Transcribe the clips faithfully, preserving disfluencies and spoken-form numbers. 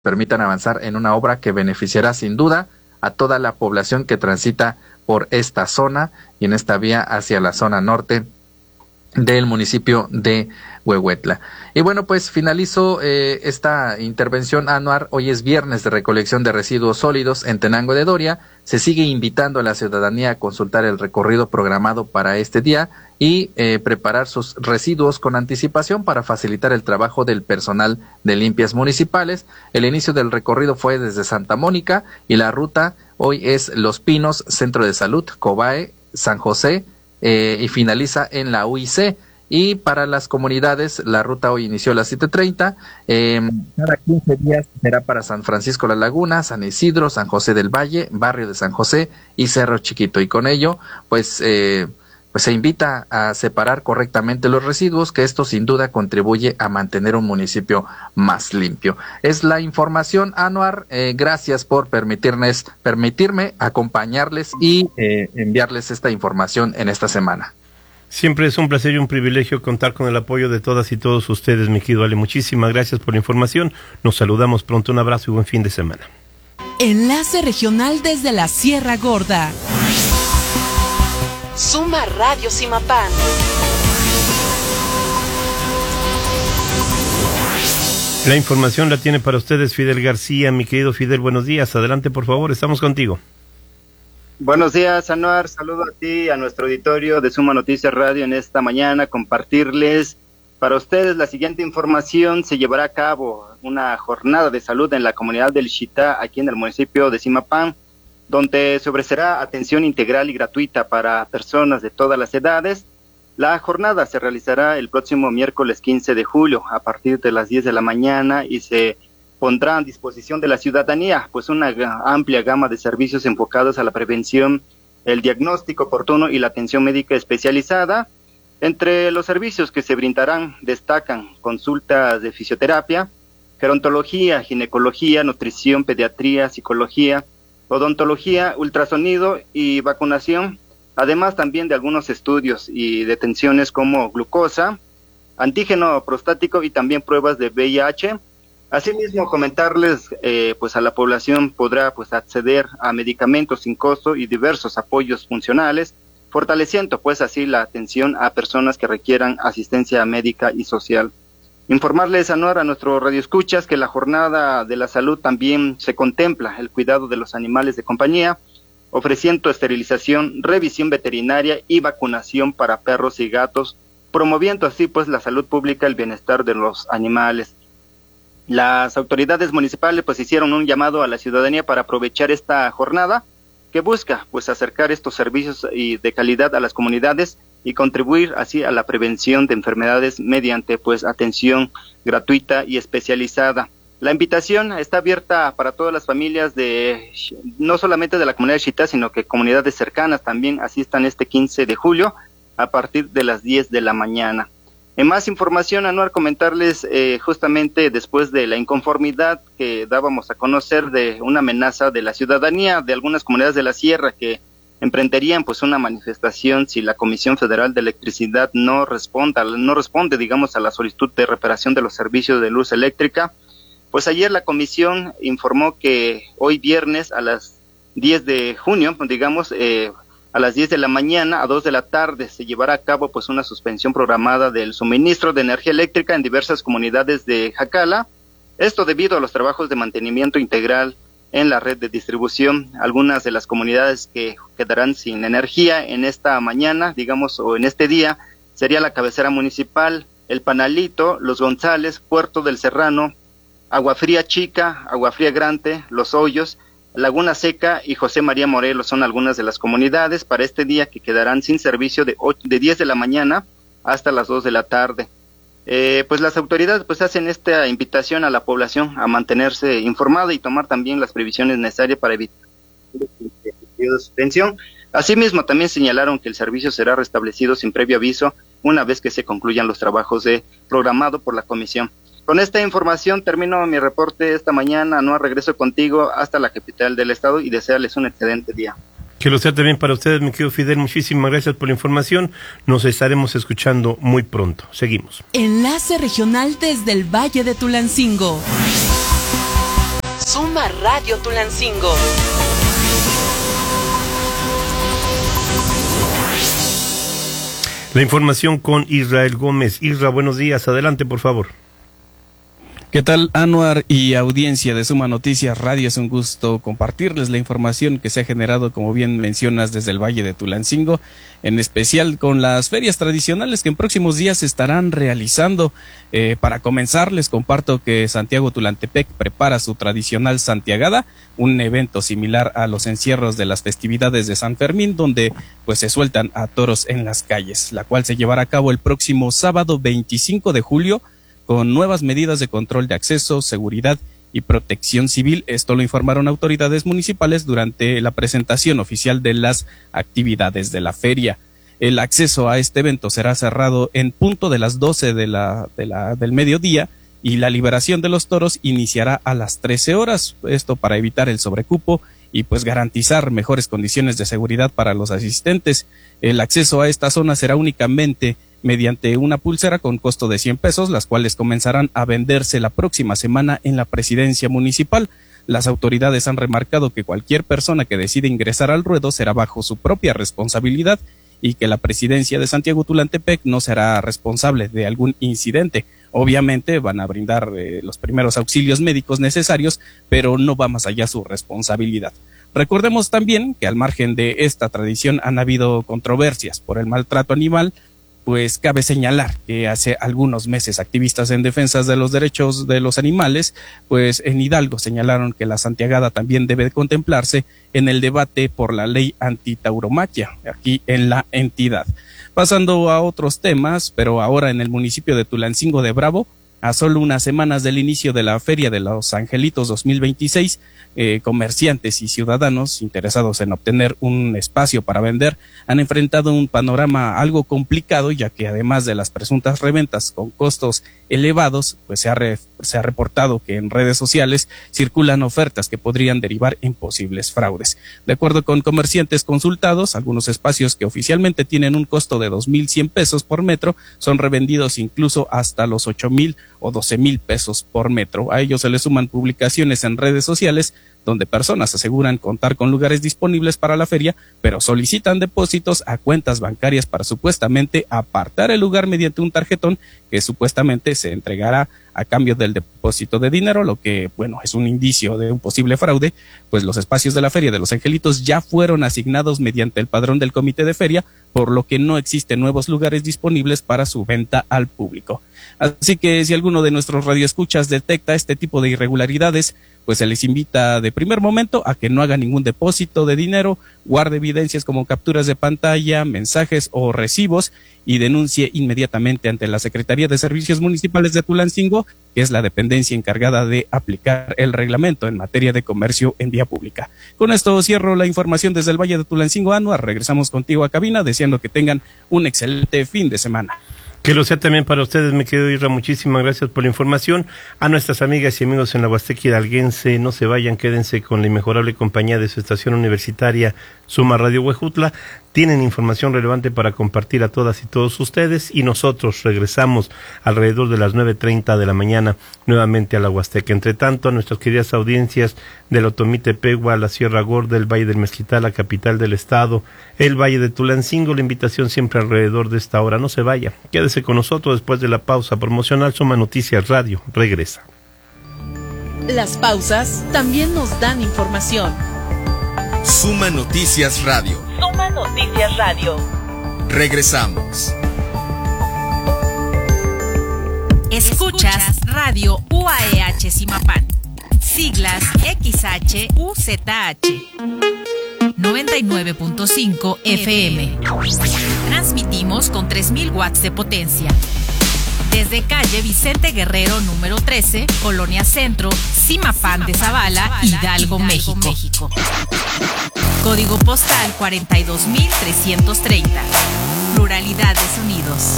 permitan avanzar en una obra que beneficiará sin duda a toda la población que transita por esta zona y en esta vía hacia la zona norte del municipio de Huehuetla. Y bueno, pues finalizo eh, esta intervención, Anuar. Hoy es viernes de recolección de residuos sólidos en Tenango de Doria. Se sigue invitando a la ciudadanía a consultar el recorrido programado para este día y eh, preparar sus residuos con anticipación para facilitar el trabajo del personal de limpias municipales. El inicio del recorrido fue desde Santa Mónica y la ruta hoy es Los Pinos, Centro de Salud, Cobae, San José, Eh, y finaliza en la U I C. Y para las comunidades, la ruta hoy inició a las siete treinta, eh, cada quince días será para San Francisco La Laguna, San Isidro, San José del Valle, Barrio de San José y Cerro Chiquito. Y con ello, pues, eh, pues se invita a separar correctamente los residuos, que esto sin duda contribuye a mantener un municipio más limpio. Es la información, Anuar. Eh, gracias por permitirnos, permitirme acompañarles y eh, enviarles esta información en esta semana. Siempre es un placer y un privilegio contar con el apoyo de todas y todos ustedes, mi querido Ale. Muchísimas gracias por la información. Nos saludamos pronto. Un abrazo y buen fin de semana. Enlace regional desde la Sierra Gorda. Suma Radio Simapán. La información la tiene para ustedes Fidel García. Mi querido Fidel, buenos días. Adelante, por favor, estamos contigo. Buenos días, Anuar. Saludo a ti, a nuestro auditorio de Suma Noticias Radio en esta mañana. Compartirles para ustedes la siguiente información. Se llevará a cabo una jornada de salud en la comunidad del Xitá, aquí en el municipio de Simapán, donde se ofrecerá atención integral y gratuita para personas de todas las edades. La jornada se realizará el próximo miércoles quince de julio a partir de las diez de la mañana y se pondrá a disposición de la ciudadanía pues una amplia gama de servicios enfocados a la prevención, el diagnóstico oportuno y la atención médica especializada. Entre los servicios que se brindarán destacan consultas de fisioterapia, gerontología, ginecología, nutrición, pediatría, psicología, odontología, ultrasonido y vacunación, además también de algunos estudios y detenciones como glucosa, antígeno prostático y también pruebas de V I H. Asimismo, comentarles, eh, pues a la población podrá pues acceder a medicamentos sin costo y diversos apoyos funcionales, fortaleciendo pues así la atención a personas que requieran asistencia médica y social. Informarles, Anuar, a nuestros radioescuchas que la jornada de la salud también se contempla el cuidado de los animales de compañía, ofreciendo esterilización, revisión veterinaria y vacunación para perros y gatos, promoviendo así pues la salud pública, el bienestar de los animales. Las autoridades municipales pues hicieron un llamado a la ciudadanía para aprovechar esta jornada que busca pues acercar estos servicios y de calidad a las comunidades y contribuir así a la prevención de enfermedades mediante pues atención gratuita y especializada. La invitación está abierta para todas las familias de, no solamente de la comunidad de Xitá, sino que comunidades cercanas también asistan este quince de julio a partir de las diez de la mañana. En más información, Anuar, comentarles eh, justamente después de la inconformidad que dábamos a conocer de una amenaza de la ciudadanía de algunas comunidades de la sierra que emprenderían pues una manifestación si la Comisión Federal de Electricidad no responda, no responde, digamos, a la solicitud de reparación de los servicios de luz eléctrica. Pues ayer la comisión informó que hoy viernes a las diez de junio, digamos, eh, a las diez de la mañana a dos de la tarde se llevará a cabo pues una suspensión programada del suministro de energía eléctrica en diversas comunidades de Jacala. Esto debido a los trabajos de mantenimiento integral en la red de distribución. Algunas de las comunidades que quedarán sin energía en esta mañana, digamos, o en este día, sería la cabecera municipal, El Panalito, Los González, Puerto del Serrano, Agua Fría Chica, Agua Fría Grande, Los Hoyos, Laguna Seca y José María Morelos son algunas de las comunidades para este día que quedarán sin servicio de, ocho, de diez de la mañana hasta las dos de la tarde. Eh, pues las autoridades pues hacen esta invitación a la población a mantenerse informada y tomar también las previsiones necesarias para evitar el periodo de suspensión. Asimismo, también señalaron que el servicio será restablecido sin previo aviso una vez que se concluyan los trabajos de programado por la comisión. Con esta información termino mi reporte esta mañana. No regreso contigo hasta la capital del estado y desearles un excelente día. Que lo sea también para ustedes, mi querido Fidel. Muchísimas gracias por la información. Nos estaremos escuchando muy pronto. Seguimos. Enlace regional desde el Valle de Tulancingo. Suma Radio Tulancingo. La información con Israel Gómez. Isra, buenos días. Adelante, por favor. ¿Qué tal, Anuar y audiencia de Suma Noticias Radio? Es un gusto compartirles la información que se ha generado, como bien mencionas, desde el Valle de Tulancingo, en especial con las ferias tradicionales que en próximos días se estarán realizando. Eh, para comenzar, les comparto que Santiago Tulantepec prepara su tradicional Santiagada, un evento similar a los encierros de las festividades de San Fermín, donde pues se sueltan a toros en las calles, la cual se llevará a cabo el próximo sábado veinticinco de julio, con nuevas medidas de control de acceso, seguridad y protección civil. Esto lo informaron autoridades municipales durante la presentación oficial de las actividades de la feria. El acceso a este evento será cerrado en punto de las doce de la, de la, del mediodía, y la liberación de los toros iniciará a las trece horas, esto para evitar el sobrecupo y pues garantizar mejores condiciones de seguridad para los asistentes. El acceso a esta zona será únicamente mediante una pulsera con costo de cien pesos, las cuales comenzarán a venderse la próxima semana en la presidencia municipal. Las autoridades han remarcado que cualquier persona que decida ingresar al ruedo será bajo su propia responsabilidad y que la presidencia de Santiago Tulantepec no será responsable de algún incidente. Obviamente van a brindar eh, los primeros auxilios médicos necesarios, pero no va más allá su responsabilidad. Recordemos también que al margen de esta tradición han habido controversias por el maltrato animal. Pues cabe señalar que hace algunos meses activistas en defensa de los derechos de los animales, pues en Hidalgo señalaron que la santiagada también debe contemplarse en el debate por la ley antitauromaquia aquí en la entidad. Pasando a otros temas, pero ahora en el municipio de Tulancingo de Bravo, a solo unas semanas del inicio de la Feria de los Angelitos dos mil veintiséis, eh, comerciantes y ciudadanos interesados en obtener un espacio para vender han enfrentado un panorama algo complicado, ya que además de las presuntas reventas con costos elevados, pues se ha, re, se ha reportado que en redes sociales circulan ofertas que podrían derivar en posibles fraudes. De acuerdo con comerciantes consultados, algunos espacios que oficialmente tienen un costo de dos mil cien pesos por metro son revendidos incluso hasta los ocho mil o doce mil pesos por metro. A ello se le suman publicaciones en redes sociales donde personas aseguran contar con lugares disponibles para la feria, pero solicitan depósitos a cuentas bancarias para supuestamente apartar el lugar mediante un tarjetón que supuestamente se entregará a cambio del depósito de dinero, lo que, bueno, es un indicio de un posible fraude, pues los espacios de la Feria de los Angelitos ya fueron asignados mediante el padrón del comité de feria, por lo que no existen nuevos lugares disponibles para su venta al público. Así que si alguno de nuestros radioescuchas detecta este tipo de irregularidades, pues se les invita de primer momento a que no haga ningún depósito de dinero, guarde evidencias como capturas de pantalla, mensajes o recibos y denuncie inmediatamente ante la Secretaría de Servicios Municipales de Tulancingo, que es la dependencia encargada de aplicar el reglamento en materia de comercio en vía pública. Con esto cierro la información desde el Valle de Tulancingo. Anuar, regresamos contigo a cabina, deseando que tengan un excelente fin de semana. Que lo sea también para ustedes, mi querido Isra. Muchísimas gracias por la información. A nuestras amigas y amigos en la Huasteca Hidalguense, no se vayan, quédense con la inmejorable compañía de su estación universitaria Suma Radio Huejutla. Tienen información relevante para compartir a todas y todos ustedes, y nosotros regresamos alrededor de las nueve treinta de la mañana nuevamente a la Huasteca. Entre tanto, a nuestras queridas audiencias del Otomí Tepehua, la Sierra Gorda, el Valle del Mezquital, la capital del estado, el Valle de Tulancingo, la invitación siempre alrededor de esta hora. No se vaya, quédese con nosotros después de la pausa promocional. Suma Noticias Radio regresa. Las pausas también nos dan información. Suma Noticias Radio. Suma Noticias Radio. Regresamos. Escuchas Radio U A E H Zimapán. Siglas X H U Z H. noventa y nueve punto cinco F M. Transmitimos con tres mil watts de potencia. Desde calle Vicente Guerrero número trece, Colonia Centro, Zimapán de Zavala, Hidalgo, México. Código postal cuarenta y dos mil trescientos treinta. Pluralidad de sonidos.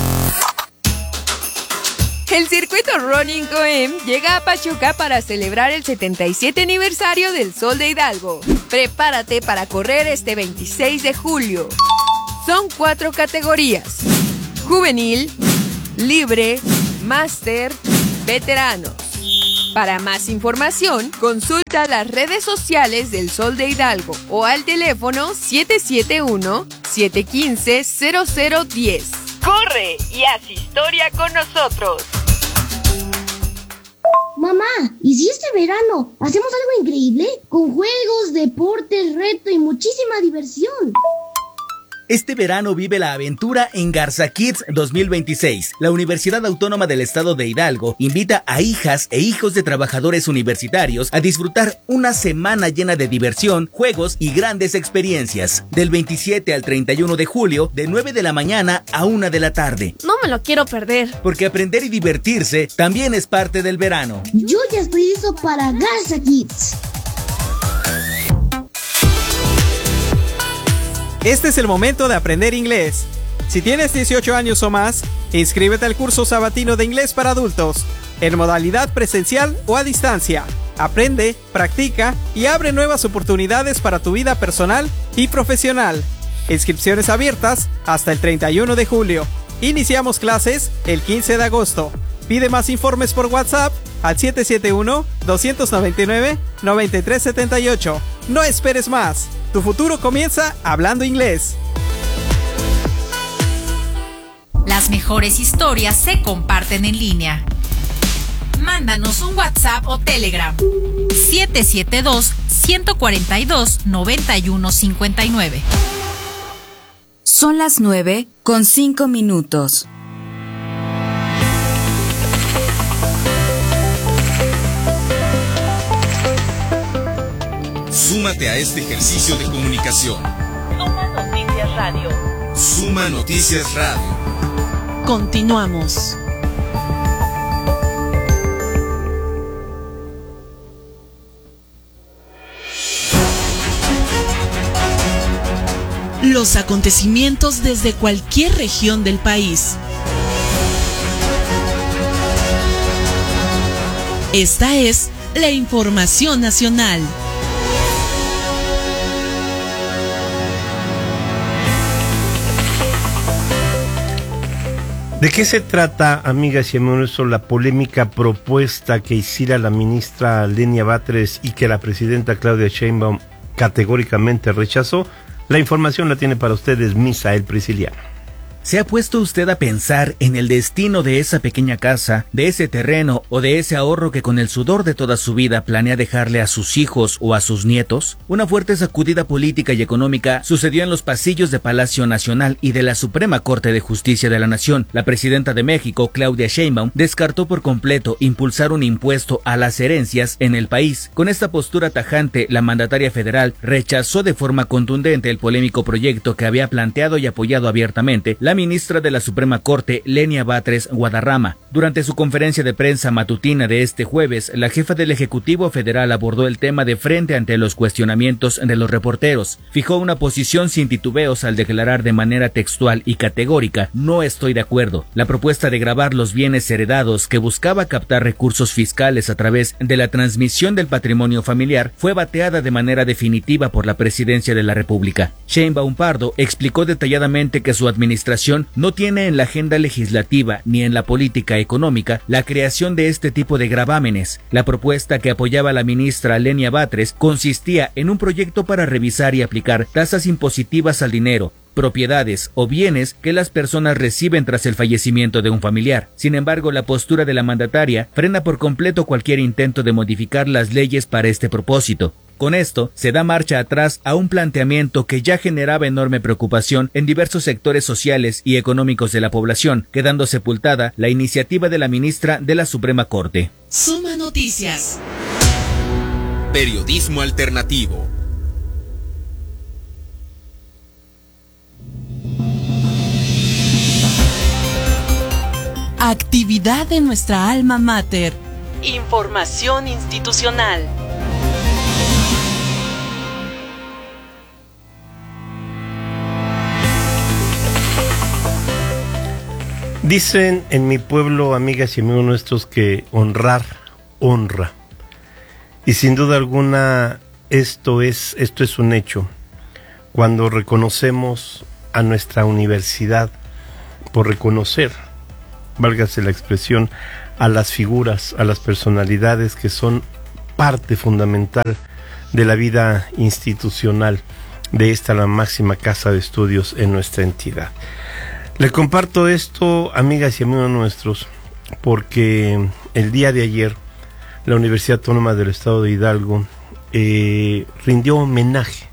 El circuito Running Coem llega a Pachuca para celebrar el setenta y siete aniversario del Sol de Hidalgo. Prepárate para correr este veintiséis de julio. Son cuatro categorías: juvenil, libre, máster, veteranos. Para más información, consulta las redes sociales del Sol de Hidalgo o al teléfono siete siete uno, siete uno cinco, cero cero uno cero. ¡Corre y haz historia con nosotros! Mamá, ¿y si este verano hacemos algo increíble? Con juegos, deportes, reto y muchísima diversión. Este verano vive la aventura en Garza Kids dos mil veintiséis. La Universidad Autónoma del Estado de Hidalgo invita a hijas e hijos de trabajadores universitarios a disfrutar una semana llena de diversión, juegos y grandes experiencias. Del veintisiete al treinta y uno de julio, de nueve de la mañana a una de la tarde. No me lo quiero perder. Porque aprender y divertirse también es parte del verano. Yo ya estoy listo para Garza Kids. Este es el momento de aprender inglés. Si tienes dieciocho años o más, inscríbete al curso sabatino de inglés para adultos, en modalidad presencial o a distancia. Aprende, practica y abre nuevas oportunidades para tu vida personal y profesional. Inscripciones abiertas hasta el treinta y uno de julio. Iniciamos clases el quince de agosto. Pide más informes por WhatsApp al siete siete uno, dos nueve nueve, nueve tres siete ocho. No esperes más. Tu futuro comienza hablando inglés. Las mejores historias se comparten en línea. Mándanos un WhatsApp o Telegram. siete siete dos, uno cuatro dos, nueve uno cinco nueve. Son las nueve con cinco minutos. Súmate a este ejercicio de comunicación. Suma Noticias Radio. Suma Noticias Radio. Continuamos. Los acontecimientos desde cualquier región del país. Esta es la información nacional. ¿De qué se trata, amigas y amigos, la polémica propuesta que hiciera la ministra Lenia Batres y que la presidenta Claudia Sheinbaum categóricamente rechazó? La información la tiene para ustedes Misael Prisciliano. ¿Se ha puesto usted a pensar en el destino de esa pequeña casa, de ese terreno o de ese ahorro que con el sudor de toda su vida planea dejarle a sus hijos o a sus nietos? Una fuerte sacudida política y económica sucedió en los pasillos de Palacio Nacional y de la Suprema Corte de Justicia de la Nación. La presidenta de México, Claudia Sheinbaum, descartó por completo impulsar un impuesto a las herencias en el país. Con esta postura tajante, la mandataria federal rechazó de forma contundente el polémico proyecto que había planteado y apoyado abiertamente la ministra de la Suprema Corte, Lenia Batres Guadarrama. Durante su conferencia de prensa matutina de este jueves, la jefa del Ejecutivo Federal abordó el tema de frente ante los cuestionamientos de los reporteros. Fijó una posición sin titubeos al declarar de manera textual y categórica: no estoy de acuerdo. La propuesta de gravar los bienes heredados, que buscaba captar recursos fiscales a través de la transmisión del patrimonio familiar, fue bateada de manera definitiva por la Presidencia de la República. Sheinbaum Pardo explicó detalladamente que su administración no tiene en la agenda legislativa ni en la política económica la creación de este tipo de gravámenes. La propuesta que apoyaba la ministra Lenia Batres consistía en un proyecto para revisar y aplicar tasas impositivas al dinero, propiedades o bienes que las personas reciben tras el fallecimiento de un familiar. Sin embargo, la postura de la mandataria frena por completo cualquier intento de modificar las leyes para este propósito. Con esto, se da marcha atrás a un planteamiento que ya generaba enorme preocupación en diversos sectores sociales y económicos de la población, quedando sepultada la iniciativa de la ministra de la Suprema Corte. Suma Noticias. Periodismo alternativo. Actividad de nuestra alma mater. Información institucional. Dicen en mi pueblo, amigas y amigos nuestros, que honrar honra. Y sin duda alguna esto es, esto es un hecho. Cuando reconocemos a nuestra universidad por reconocer, válgase la expresión, a las figuras, a las personalidades que son parte fundamental de la vida institucional de esta, la máxima casa de estudios en nuestra entidad. Le comparto esto, amigas y amigos nuestros, porque el día de ayer la Universidad Autónoma del Estado de Hidalgo eh, rindió homenaje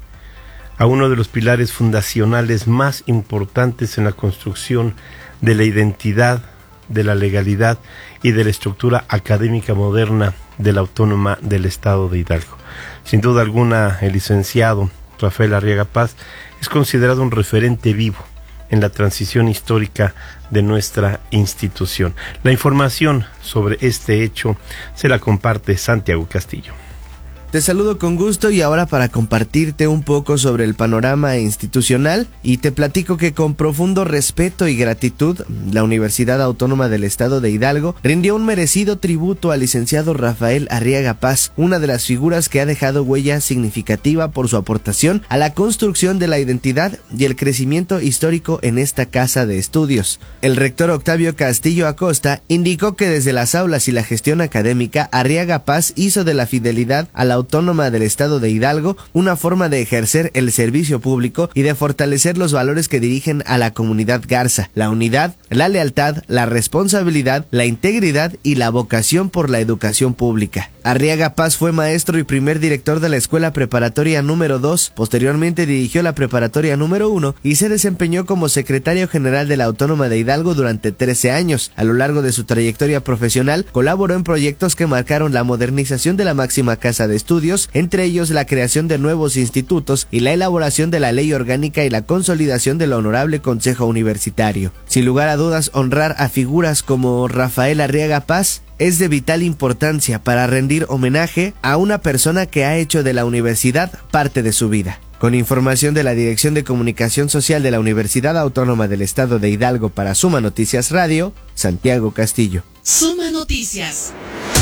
a uno de los pilares fundacionales más importantes en la construcción de la identidad, de la legalidad y de la estructura académica moderna de la Autónoma del Estado de Hidalgo. Sin duda alguna, el licenciado Rafael Arriaga Paz es considerado un referente vivo en la transición histórica de nuestra institución. La información sobre este hecho se la comparte Santiago Castillo. Te saludo con gusto y ahora para compartirte un poco sobre el panorama institucional, y te platico que con profundo respeto y gratitud, la Universidad Autónoma del Estado de Hidalgo rindió un merecido tributo al licenciado Rafael Arriaga Paz, una de las figuras que ha dejado huella significativa por su aportación a la construcción de la identidad y el crecimiento histórico en esta casa de estudios. El rector Octavio Castillo Acosta indicó que desde las aulas y la gestión académica, Arriaga Paz hizo de la fidelidad a la Autónoma del Estado de Hidalgo una forma de ejercer el servicio público y de fortalecer los valores que dirigen a la comunidad garza: la unidad, la lealtad, la responsabilidad, la integridad y la vocación por la educación pública. Arriaga Paz fue maestro y primer director de la Escuela Preparatoria número dos, posteriormente dirigió la Preparatoria número uno y se desempeñó como secretario general de la Autónoma de Hidalgo durante trece años. A lo largo de su trayectoria profesional, colaboró en proyectos que marcaron la modernización de la máxima casa de estudios, entre ellos la creación de nuevos institutos y la elaboración de la ley orgánica y la consolidación del Honorable Consejo Universitario. Sin lugar a dudas, honrar a figuras como Rafael Arriaga Paz es de vital importancia para rendir homenaje a una persona que ha hecho de la universidad parte de su vida. Con información de la Dirección de Comunicación Social de la Universidad Autónoma del Estado de Hidalgo para Suma Noticias Radio, Santiago Castillo. Suma Noticias.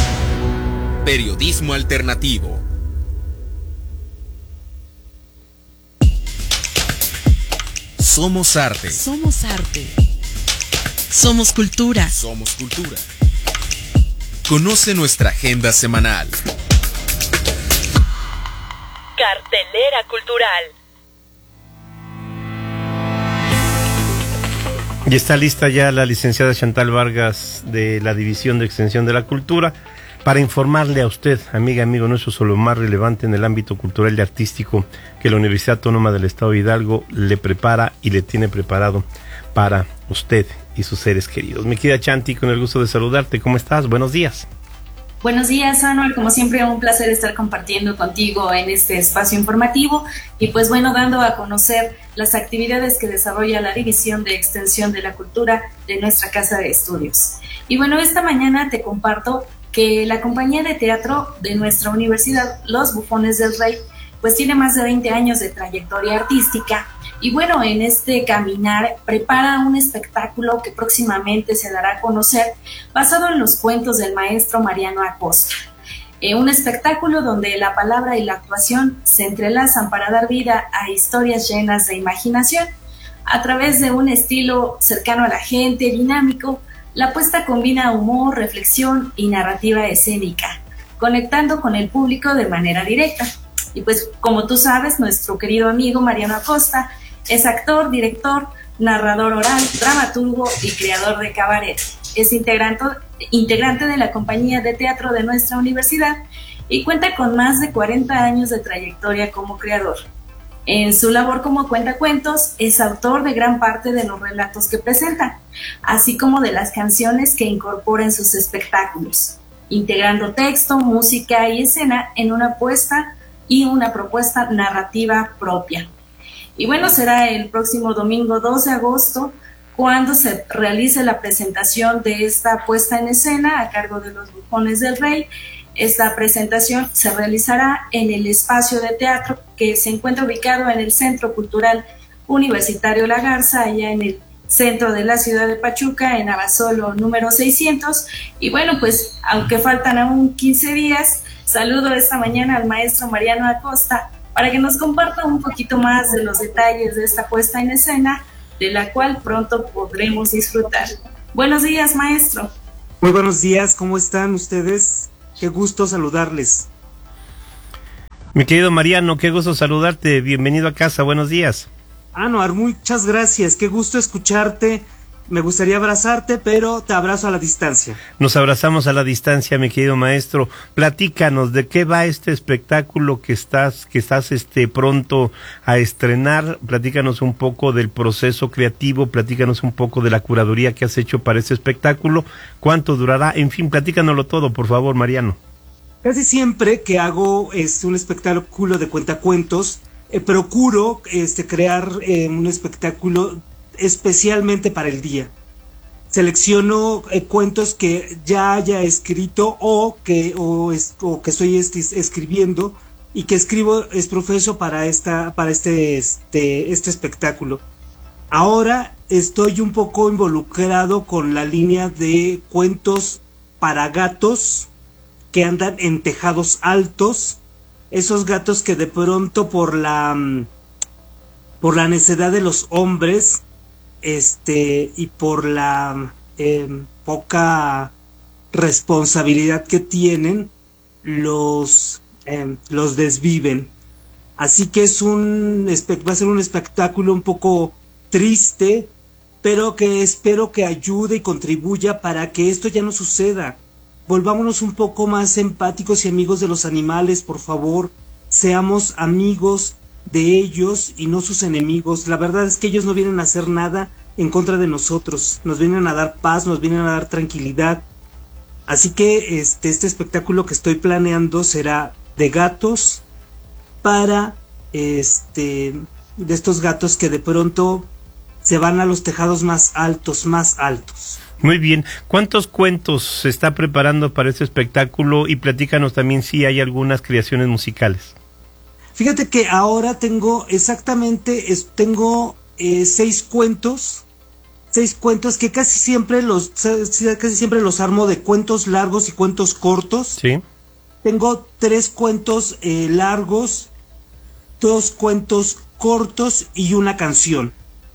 Periodismo alternativo. Somos arte. Somos arte. Somos cultura. Somos cultura. Conoce nuestra agenda semanal. Cartelera cultural. Y está lista ya la licenciada Chantal Vargas de la División de Extensión de la Cultura para informarle a usted, amiga, amigo nuestro, sobre lo más relevante en el ámbito cultural y artístico que la Universidad Autónoma del Estado de Hidalgo le prepara y le tiene preparado para usted y sus seres queridos. Mi querida Chanti, con el gusto de saludarte. ¿Cómo estás? Buenos días. Buenos días, Anuar. Como siempre, un placer estar compartiendo contigo en este espacio informativo y pues bueno, dando a conocer las actividades que desarrolla la División de Extensión de la Cultura de nuestra Casa de Estudios. Y bueno, esta mañana te comparto que la compañía de teatro de nuestra universidad, Los Bufones del Rey, pues tiene más de veinte años de trayectoria artística y bueno, en este caminar prepara un espectáculo que próximamente se dará a conocer basado en los cuentos del maestro Mariano Acosta. Eh, un espectáculo donde la palabra y la actuación se entrelazan para dar vida a historias llenas de imaginación. A través de un estilo cercano a la gente, dinámico, la puesta combina humor, reflexión y narrativa escénica, conectando con el público de manera directa. Y pues, como tú sabes, nuestro querido amigo Mariano Acosta es actor, director, narrador oral, dramaturgo y creador de cabaret. Es integrante, integrante de la compañía de teatro de nuestra universidad y cuenta con más de cuarenta años de trayectoria como creador. En su labor como cuentacuentos, es autor de gran parte de los relatos que presenta, así como de las canciones que incorpora en sus espectáculos, integrando texto, música y escena en una puesta y una propuesta narrativa propia. Y bueno, será el próximo domingo dos de agosto cuando se realice la presentación de esta puesta en escena a cargo de Los Bufones del Rey. Esta presentación se realizará en el espacio de teatro que se encuentra ubicado en el Centro Cultural Universitario La Garza, allá en el centro de la ciudad de Pachuca, en Abasolo número seiscientos. Y bueno, pues aunque faltan aún quince días, saludo esta mañana al maestro Mariano Acosta para que nos comparta un poquito más de los detalles de esta puesta en escena, de la cual pronto podremos disfrutar. Buenos días, maestro. Muy buenos días, ¿cómo están ustedes? Qué gusto saludarles. Mi querido Mariano, qué gusto saludarte, bienvenido a casa, buenos días. Anuar, muchas gracias, qué gusto escucharte. Me gustaría abrazarte, pero te abrazo a la distancia. Nos abrazamos a la distancia, mi querido maestro. Platícanos de qué va este espectáculo que estás, que estás este pronto a estrenar. Platícanos un poco del proceso creativo, platícanos un poco de la curaduría que has hecho para este espectáculo. ¿Cuánto durará? En fin, platícanoslo todo, por favor, Mariano. Casi siempre que hago este, un espectáculo de cuentacuentos, eh, procuro este, crear eh, un espectáculo especialmente para el día. Selecciono eh, cuentos que ya haya escrito o que o, es, o que estoy este, escribiendo y que escribo es profeso para esta para este este este espectáculo. Ahora estoy un poco involucrado con la línea de cuentos para gatos que andan en tejados altos, esos gatos que de pronto por la por la necedad de los hombres este y por la eh, poca responsabilidad que tienen los eh, los desviven. Así que es un va a ser un espectáculo un poco triste, pero que espero que ayude y contribuya para que esto ya no suceda. Volvámonos un poco más empáticos y amigos de los animales, por favor. Seamos amigos de ellos y no sus enemigos. La verdad es que ellos no vienen a hacer nada en contra de nosotros, nos vienen a dar paz, nos vienen a dar tranquilidad. Así que este, este espectáculo que estoy planeando será de gatos para este de estos gatos que de pronto se van a los tejados más altos, más altos. Muy bien, ¿cuántos cuentos se está preparando para este espectáculo? Y platícanos también si hay algunas creaciones musicales. Fíjate que ahora tengo exactamente, es, tengo eh, seis cuentos, seis cuentos que casi siempre los, casi siempre los armo de cuentos largos y cuentos cortos. Sí. Tengo tres cuentos eh, largos, dos cuentos cortos y una canción.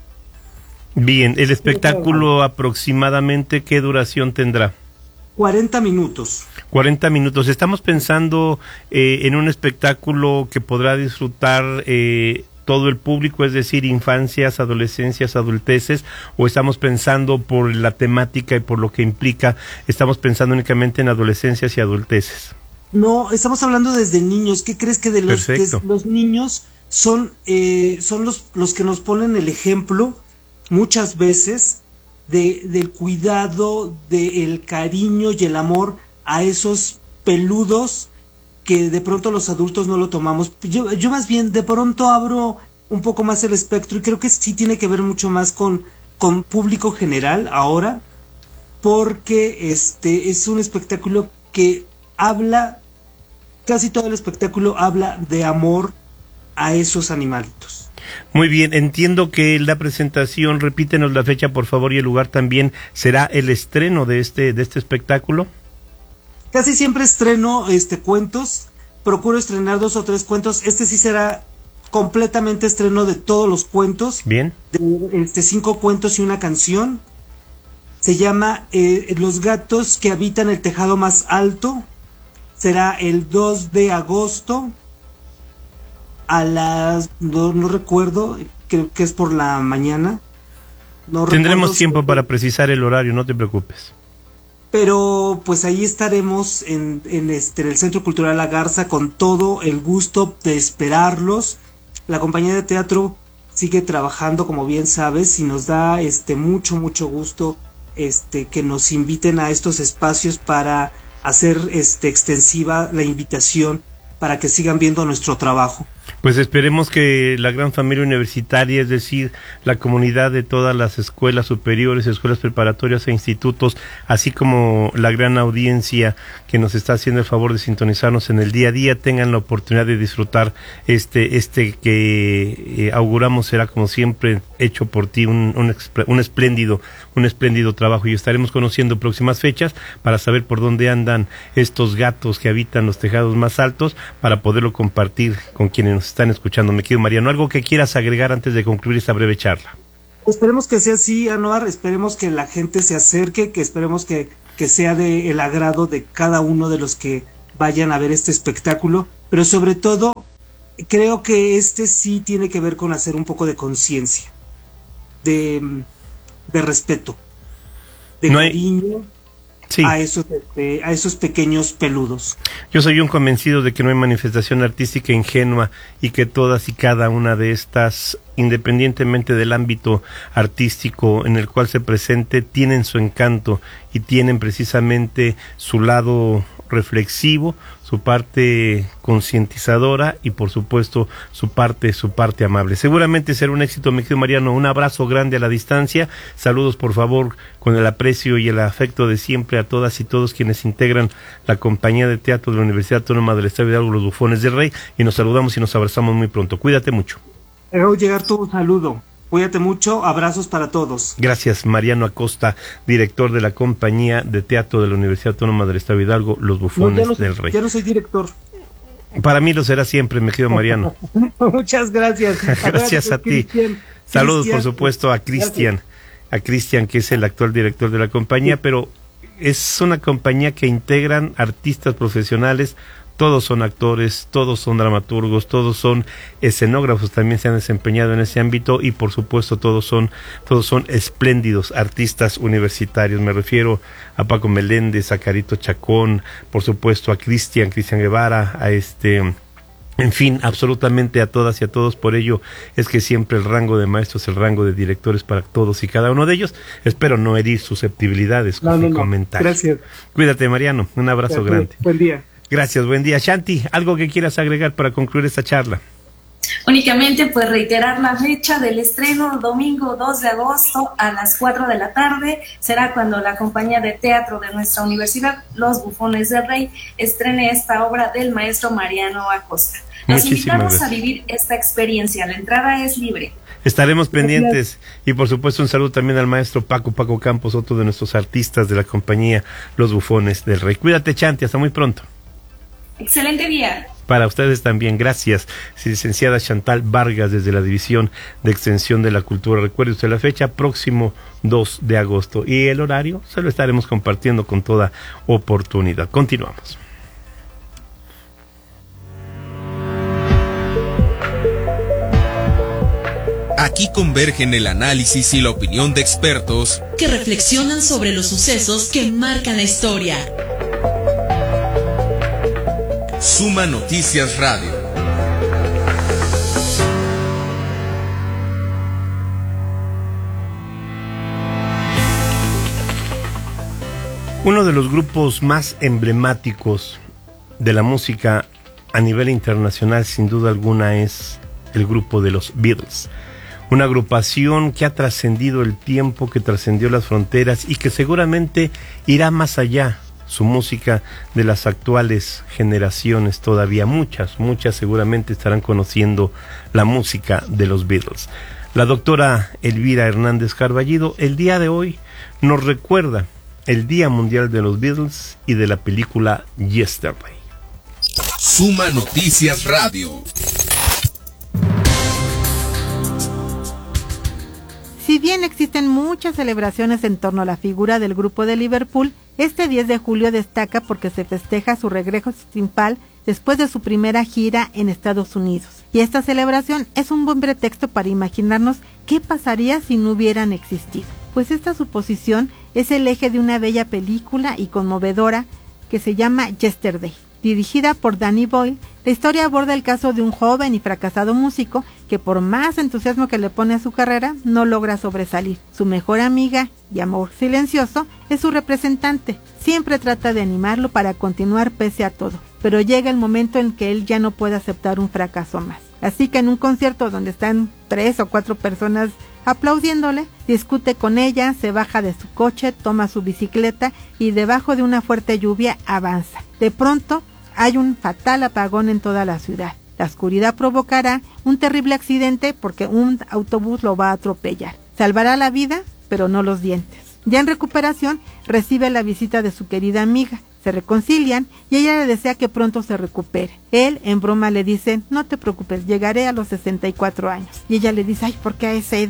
Bien, el espectáculo aproximadamente, ¿qué duración tendrá? cuarenta minutos. cuarenta minutos. Estamos pensando eh, en un espectáculo que podrá disfrutar eh, todo el público, es decir, infancias, adolescencias, adulteces, o estamos pensando por la temática y por lo que implica, estamos pensando únicamente en adolescencias y adulteces. No, estamos hablando desde niños. ¿Qué crees que de los, de los niños son, eh, son los, los que nos ponen el ejemplo muchas veces de, del cuidado, del cariño y el amor a esos peludos que de pronto los adultos no lo tomamos? Yo, yo más bien de pronto abro un poco más el espectro y creo que sí tiene que ver mucho más con, con público general ahora, porque este es un espectáculo que habla, casi todo el espectáculo habla de amor a esos animalitos. Muy bien, entiendo que la presentación, repítenos la fecha por favor y el lugar también, será el estreno de este de este espectáculo. Casi siempre estreno este cuentos, procuro estrenar dos o tres cuentos. Este sí será completamente estreno de todos los cuentos. Bien. De este cinco cuentos y una canción. Se llama eh, Los gatos que habitan el tejado más alto. Será el dos de agosto. A las, no, no recuerdo, creo que es por la mañana. No Tendremos tiempo si... para precisar el horario, no te preocupes. Pero pues ahí estaremos en, en, este, en el Centro Cultural La Garza con todo el gusto de esperarlos. La compañía de teatro sigue trabajando, como bien sabes, y nos da este mucho, mucho gusto este, que nos inviten a estos espacios para hacer este, extensiva la invitación para que sigan viendo nuestro trabajo. Pues esperemos que la gran familia universitaria, es decir, la comunidad de todas las escuelas superiores, escuelas preparatorias e institutos, así como la gran audiencia que nos está haciendo el favor de sintonizarnos en el día a día, tengan la oportunidad de disfrutar este este que eh, auguramos será, como siempre, hecho por ti, un, un, un espléndido un espléndido trabajo, y estaremos conociendo próximas fechas para saber por dónde andan estos gatos que habitan los tejados más altos, para poderlo compartir con quienes nos están escuchando. Me querido Mariano, ¿algo que quieras agregar antes de concluir esta breve charla? Esperemos que sea así, Anuar, esperemos que la gente se acerque, que esperemos que que sea de el agrado de cada uno de los que vayan a ver este espectáculo, pero sobre todo creo que este sí tiene que ver con hacer un poco de conciencia, de, de respeto, de no hay... cariño. Sí. A esos, a esos pequeños peludos. Yo soy un convencido de que no hay manifestación artística ingenua y que todas y cada una de estas, independientemente del ámbito artístico en el cual se presente, tienen su encanto y tienen precisamente su lado reflexivo, su parte concientizadora y por supuesto su parte su parte amable. Seguramente será un éxito, mi querido Mariano. Un abrazo grande a la distancia. Saludos por favor con el aprecio y el afecto de siempre a todas y todos quienes integran la compañía de teatro de la Universidad Autónoma del Estado de Hidalgo, los Bufones del Rey, y nos saludamos y nos abrazamos muy pronto. Cuídate mucho. Debo llegar tu saludo. Cuídate mucho, abrazos para todos. Gracias, Mariano Acosta, director de la compañía de teatro de la Universidad Autónoma del Estado de Hidalgo, Los Bufones no, no soy, del Rey. Ya no soy director. Para mí lo será siempre, mi querido Mariano. Muchas gracias. Gracias a ti. Cristian. Saludos, Cristian. Por supuesto, a Cristian, a Cristian, que es el actual director de la compañía, sí. Pero es una compañía que integran artistas profesionales. Todos son actores, todos son dramaturgos, todos son escenógrafos, también se han desempeñado en ese ámbito y por supuesto todos son todos son espléndidos artistas universitarios. Me refiero a Paco Meléndez, a Carito Chacón, por supuesto a Cristian, Cristian Guevara, a este... En fin, absolutamente a todas y a todos. Por ello es que siempre el rango de maestros, el rango de directores para todos y cada uno de ellos. Espero no herir susceptibilidades con no, mi no, comentario. Gracias. Cuídate, Mariano. Un abrazo Gracias. grande. Buen día. Gracias, buen día. Shanti, ¿algo que quieras agregar para concluir esta charla? Únicamente pues reiterar la fecha del estreno, domingo dos de agosto a las cuatro de la tarde, será cuando la compañía de teatro de nuestra universidad, Los Bufones del Rey, estrene esta obra del maestro Mariano Acosta. Nos Muchísimas invitamos gracias. a vivir esta experiencia, la entrada es libre. Estaremos pendientes y por supuesto un saludo también al maestro Paco, Paco Campos, otro de nuestros artistas de la compañía Los Bufones del Rey. Cuídate, Chanti, hasta muy pronto. Excelente día. Para ustedes también, gracias, licenciada Chantal Vargas desde la División de Extensión de la Cultura. Recuerde usted la fecha, próximo dos de agosto, y el horario se lo estaremos compartiendo con toda oportunidad. Continuamos. Aquí convergen el análisis y la opinión de expertos que reflexionan sobre los sucesos que marcan la historia. Suma Noticias Radio. Uno de los grupos más emblemáticos de la música a nivel internacional, sin duda alguna, es el grupo de los Beatles. Una agrupación que ha trascendido el tiempo, que trascendió las fronteras y que seguramente irá más allá. Su música de las actuales generaciones, todavía muchas, muchas seguramente estarán conociendo la música de los Beatles. La doctora Elvira Hernández Carballido el día de hoy nos recuerda el Día Mundial de los Beatles y de la película Yesterday. Suma Noticias Radio. Si bien existen muchas celebraciones en torno a la figura del grupo de Liverpool, este diez de julio destaca porque se festeja su regreso triunfal después de su primera gira en Estados Unidos. Y esta celebración es un buen pretexto para imaginarnos qué pasaría si no hubieran existido. Pues esta suposición es el eje de una bella película y conmovedora que se llama Yesterday. Dirigida por Danny Boyle, la historia aborda el caso de un joven y fracasado músico que por más entusiasmo que le pone a su carrera, no logra sobresalir. Su mejor amiga y amor silencioso es su representante. Siempre trata de animarlo para continuar pese a todo, pero llega el momento en que él ya no puede aceptar un fracaso más. Así que en un concierto donde están tres o cuatro personas aplaudiéndole, discute con ella, se baja de su coche, toma su bicicleta y debajo de una fuerte lluvia avanza. De pronto, hay un fatal apagón en toda la ciudad. La oscuridad provocará un terrible accidente porque un autobús lo va a atropellar. Salvará la vida, pero no los dientes. Ya en recuperación, recibe la visita de su querida amiga. Se reconcilian y ella le desea que pronto se recupere. Él, en broma, le dice, no te preocupes, llegaré a los sesenta y cuatro años. Y ella le dice, ay, ¿por qué a esa edad?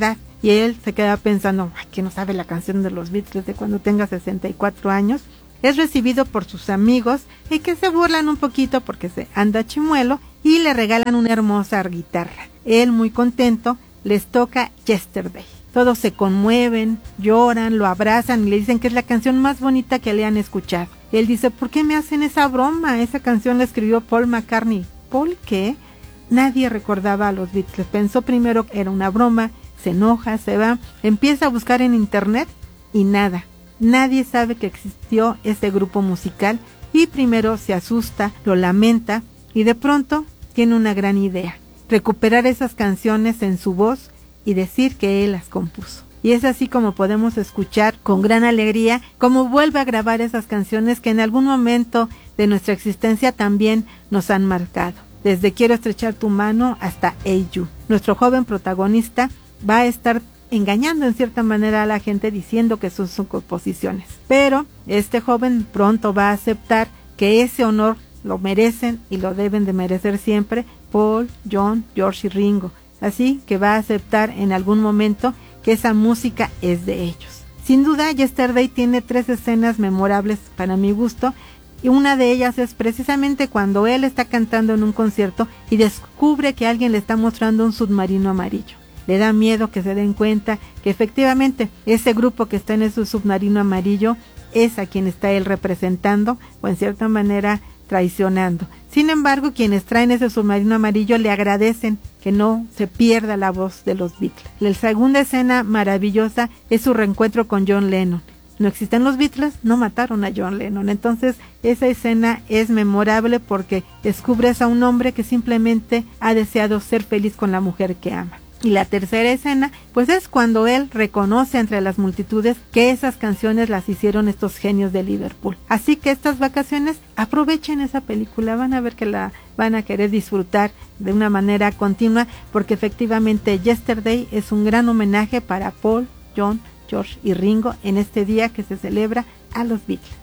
y él se queda pensando, ay, que no sabe la canción de los Beatles de cuando tenga sesenta y cuatro años. Es recibido por sus amigos y que se burlan un poquito porque se anda chimuelo y le regalan una hermosa guitarra. Él, muy contento, les toca Yesterday. Todos se conmueven, lloran, lo abrazan y le dicen que es la canción más bonita que le han escuchado. Él dice, ¿por qué me hacen esa broma? Esa canción la escribió Paul McCartney. ¿Paul qué? Nadie recordaba a los Beatles. Pensó primero que era una broma, se enoja, se va, empieza a buscar en internet y nada. Nadie sabe que existió ese grupo musical y primero se asusta, lo lamenta y de pronto tiene una gran idea. Recuperar esas canciones en su voz y decir que él las compuso. Y es así como podemos escuchar con gran alegría cómo vuelve a grabar esas canciones que en algún momento de nuestra existencia también nos han marcado. Desde Quiero estrechar tu mano hasta Hey You. Nuestro joven protagonista va a estar engañando en cierta manera a la gente diciendo que son sus composiciones. Pero este joven pronto va a aceptar que ese honor lo merecen y lo deben de merecer siempre Paul, John, George y Ringo. Así que va a aceptar en algún momento que esa música es de ellos. Sin duda, Yesterday tiene tres escenas memorables para mi gusto, y una de ellas es precisamente cuando él está cantando en un concierto y descubre que alguien le está mostrando un submarino amarillo. Le da miedo que se den cuenta que efectivamente ese grupo que está en ese submarino amarillo es a quien está él representando o en cierta manera traicionando. Sin embargo, quienes traen ese submarino amarillo le agradecen que no se pierda la voz de los Beatles. La segunda escena maravillosa es su reencuentro con John Lennon. No existen los Beatles, no mataron a John Lennon. Entonces, esa escena es memorable porque descubres a un hombre que simplemente ha deseado ser feliz con la mujer que ama. Y la tercera escena, pues es cuando él reconoce entre las multitudes que esas canciones las hicieron estos genios de Liverpool. Así que estas vacaciones aprovechen esa película, van a ver que la van a querer disfrutar de una manera continua, porque efectivamente Yesterday es un gran homenaje para Paul, John, George y Ringo en este día que se celebra a los Beatles.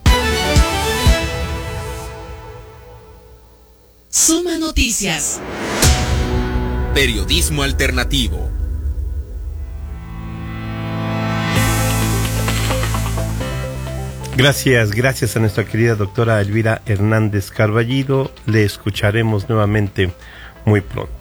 Suma Noticias. Periodismo alternativo. Gracias, gracias a nuestra querida doctora Elvira Hernández Carballido. Le escucharemos nuevamente muy pronto.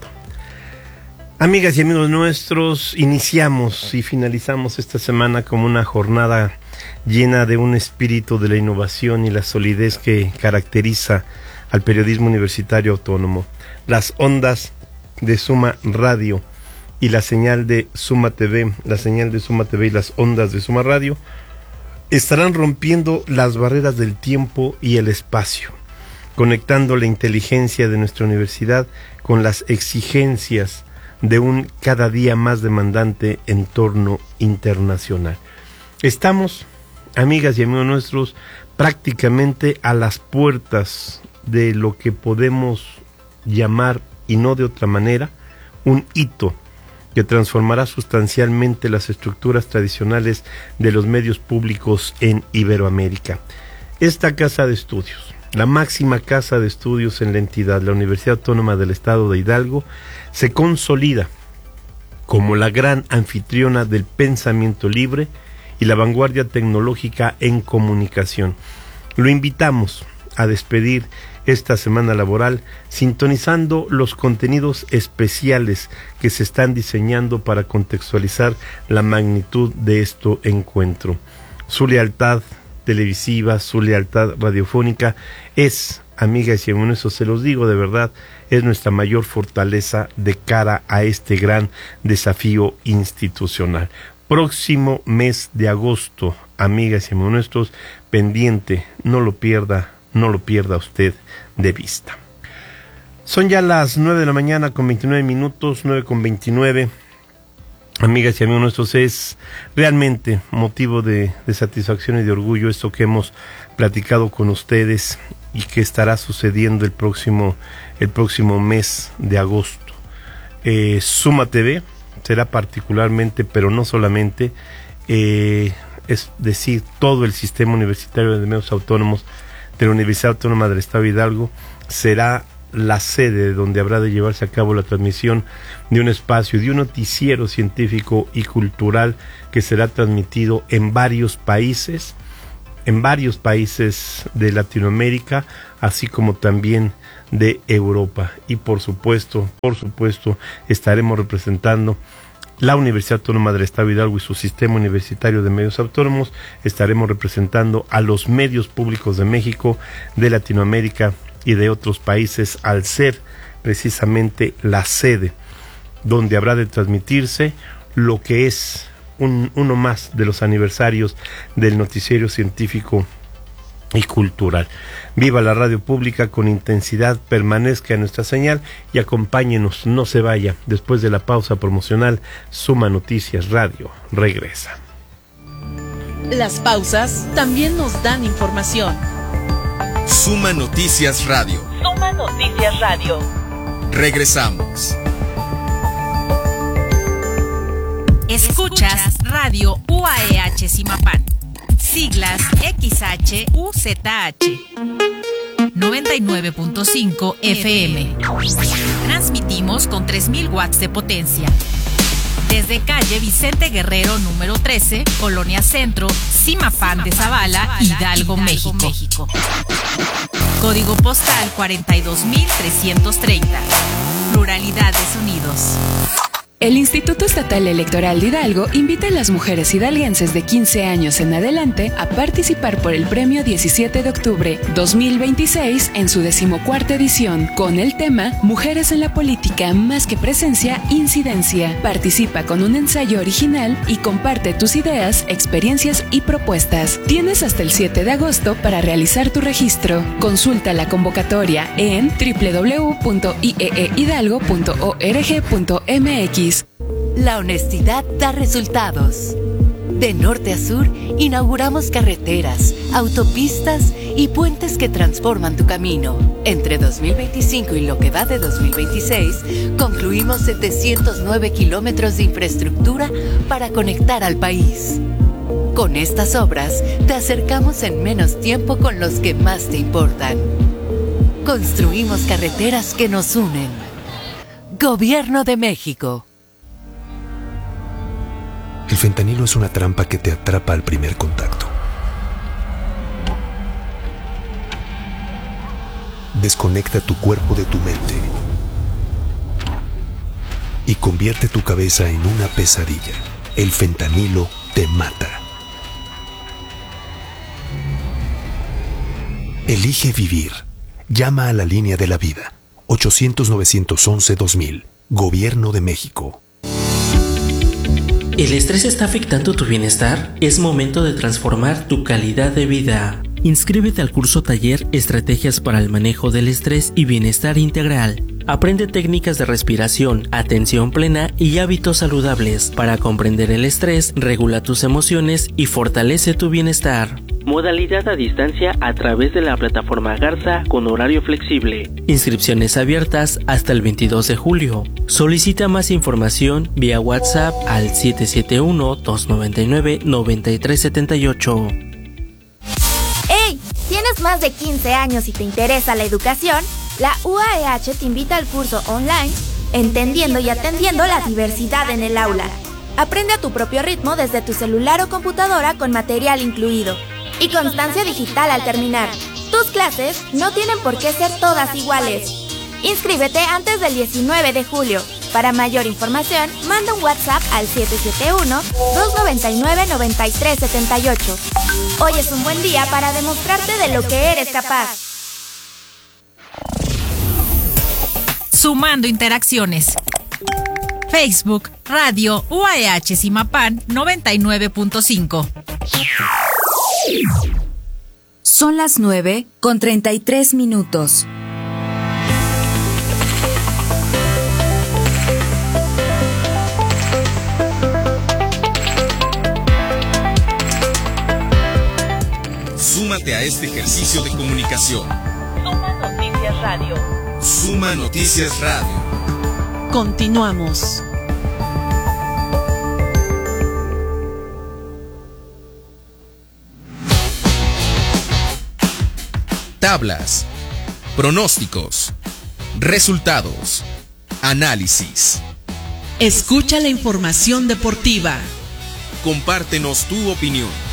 Amigas y amigos nuestros, iniciamos y finalizamos esta semana como una jornada llena de un espíritu de la innovación y la solidez que caracteriza al periodismo universitario autónomo. Las ondas de Suma Radio y la señal de Suma T V, la señal de Suma T V y las ondas de Suma Radio estarán rompiendo las barreras del tiempo y el espacio, conectando la inteligencia de nuestra universidad con las exigencias de un cada día más demandante entorno internacional. Estamos, amigas y amigos nuestros, prácticamente a las puertas de lo que podemos llamar, y no de otra manera, un hito que transformará sustancialmente las estructuras tradicionales de los medios públicos en Iberoamérica. Esta casa de estudios, la máxima casa de estudios en la entidad, la Universidad Autónoma del Estado de Hidalgo, se consolida como la gran anfitriona del pensamiento libre y la vanguardia tecnológica en comunicación. Lo invitamos a despedir esta semana laboral sintonizando los contenidos especiales que se están diseñando para contextualizar la magnitud de este encuentro. Su lealtad televisiva, su lealtad radiofónica es, amigas y amigos, eso se los digo de verdad, es nuestra mayor fortaleza de cara a este gran desafío institucional. Próximo mes de agosto, amigas y amigos nuestros, pendiente, no lo pierda, no lo pierda usted de vista. Son ya las nueve de la mañana con veintinueve minutos, nueve con veintinueve. Amigas y amigos nuestros, es realmente motivo de, de satisfacción y de orgullo esto que hemos platicado con ustedes y que estará sucediendo el próximo, el próximo mes de agosto. Eh, Suma T V será particularmente, pero no solamente, eh, es decir, todo el sistema universitario de medios autónomos de la Universidad Autónoma del Estado de Hidalgo será la sede donde habrá de llevarse a cabo la transmisión de un espacio, de un noticiero científico y cultural que será transmitido en varios países, en varios países de Latinoamérica, así como también de Europa. Y por supuesto, por supuesto, estaremos representando la Universidad Autónoma del Estado de Hidalgo y su sistema universitario de medios autónomos. Estaremos representando a los medios públicos de México, de Latinoamérica y de otros países, al ser precisamente la sede donde habrá de transmitirse lo que es un, uno más de los aniversarios del noticiero científico y cultural. Viva la radio pública con intensidad, permanezca en nuestra señal y acompáñenos, no se vaya. Después de la pausa promocional, Suma Noticias Radio regresa. Las pausas también nos dan información. Suma Noticias Radio. Suma Noticias Radio. Regresamos. Escuchas Radio U A E H Zimapán. Siglas X H U Z H. noventa y nueve punto cinco F M. Transmitimos con tres mil watts de potencia. Desde calle Vicente Guerrero número trece, Colonia Centro, Zimapán de Zavala, Hidalgo, México. Código postal cuarenta y dos mil trescientos treinta. Pluralidad de sonidos. El Instituto Estatal Electoral de Hidalgo invita a las mujeres hidalguenses de quince años en adelante a participar por el premio diecisiete de octubre dos mil veintiséis en su decimocuarta edición con el tema Mujeres en la Política, más que presencia, incidencia. Participa con un ensayo original y comparte tus ideas, experiencias y propuestas. Tienes hasta el siete de agosto para realizar tu registro. Consulta la convocatoria en doble u doble u doble u punto i e e hidalgo punto org punto m x. La honestidad da resultados. De norte a sur, inauguramos carreteras, autopistas y puentes que transforman tu camino. Entre dos mil veinticinco y lo que va de dos mil veintiséis, concluimos setecientos nueve kilómetros de infraestructura para conectar al país. Con estas obras, te acercamos en menos tiempo con los que más te importan. Construimos carreteras que nos unen. Gobierno de México. El fentanilo es una trampa que te atrapa al primer contacto. Desconecta tu cuerpo de tu mente y convierte tu cabeza en una pesadilla. El fentanilo te mata. Elige vivir. Llama a la línea de la vida. ochocientos, novecientos once, dos mil. Gobierno de México. ¿El estrés está afectando tu bienestar? Es momento de transformar tu calidad de vida. Inscríbete al curso taller Estrategias para el manejo del estrés y bienestar integral. Aprende técnicas de respiración, atención plena y hábitos saludables para comprender el estrés, regula tus emociones y fortalece tu bienestar. Modalidad a distancia a través de la plataforma Garza con horario flexible. Inscripciones abiertas hasta el veintidós de julio. Solicita más información vía WhatsApp al siete siete uno, dos nueve nueve, nueve tres siete ocho. ¡Hey! ¿Tienes más de quince años y te interesa la educación? La U A E H te invita al curso online Entendiendo y Atendiendo la Diversidad en el Aula. Aprende a tu propio ritmo desde tu celular o computadora con material incluido. Y constancia digital al terminar. Tus clases no tienen por qué ser todas iguales. Inscríbete antes del diecinueve de julio. Para mayor información, manda un WhatsApp al siete siete uno, dos nueve nueve, nueve tres siete ocho. Hoy es un buen día para demostrarte de lo que eres capaz. Sumando interacciones. Facebook, Radio U A E H Zimapán noventa y nueve punto cinco. Son las nueve con treinta y tres minutos. Súmate a este ejercicio de comunicación. Suma Noticias Radio. Suma Noticias Radio. Continuamos. Tablas, pronósticos, Resultados. Análisis. Escucha la información deportiva. Compártenos tu opinión.